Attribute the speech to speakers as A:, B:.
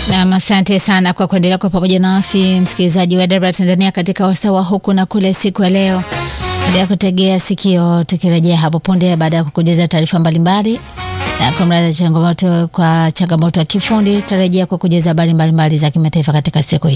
A: Na asante sana kwa kuendelea kwa pamoja nasi msikilizaji wa Debra Tanzania katika wasawa huku na kule siku ya leo. Ndio kutegea sikio tukirejea hapo punde baada ya kukujuza taarifa mbalimbali. Na kwa changamoto ya kifundi tarejea kwa kujuza habari mbalimbali za kimataifa katika siku hii.